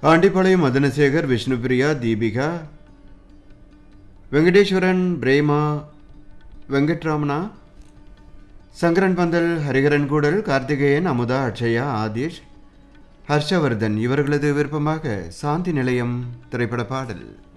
ஆண்டிப்பாளையம் மதனசேகர், விஷ்ணுபிரியா, தீபிகா, வெங்கடேஸ்வரன், பிரேமா, வெங்கட்ராமனா, சங்கரன் பந்தல், ஹரிஹரன் கூடல், கார்த்திகேயன், அமுதா, அட்சயா, ஆதிஷ், ஹர்ஷவர்தன் இவர்களது விருப்பமாக சாந்தி நிலையம் திரைப்பட பாடல்.